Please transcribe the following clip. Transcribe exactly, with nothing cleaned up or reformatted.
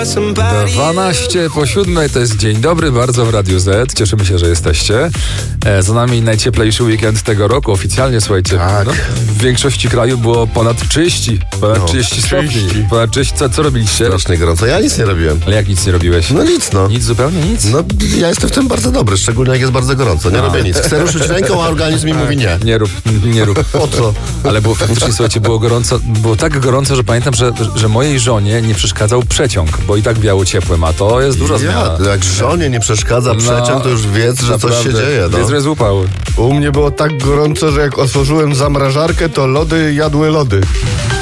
dwanaście po siódmej to jest dzień dobry, bardzo w Radiu Z. Cieszymy się, że jesteście. E, za nami najcieplejszy weekend tego roku. Oficjalnie, słuchajcie, Tak. no, w większości kraju było ponad trzydzieści. Ponad No, trzydzieści stopni. trzydzieści. Ponad trzydzieści. Co, co robiliście? Strasznie gorąco. Ja nic nie robiłem. Ale jak nic nie robiłeś? No nic, no. Nic, zupełnie nic? No, ja jestem w tym bardzo dobry, szczególnie jak jest bardzo gorąco. Nie robię nic. Chcę ruszyć ręką, a organizm mi mówi nie. Nie rób, nie rób. Po co? Ale było faktycznie, słuchajcie, było gorąco, było tak gorąco, że pamiętam, że, że mojej żonie nie przeszkadzał przeciąg, bo i tak wiało ciepłem, a to jest duża zmiana. Ja, jak żonie nie przeszkadza przeciąg, to już wiedz, że coś się dzieje. No. Wiedz, że złupały. U mnie było tak gorąco, że jak otworzyłem zamrażarkę, to lody jadły lody.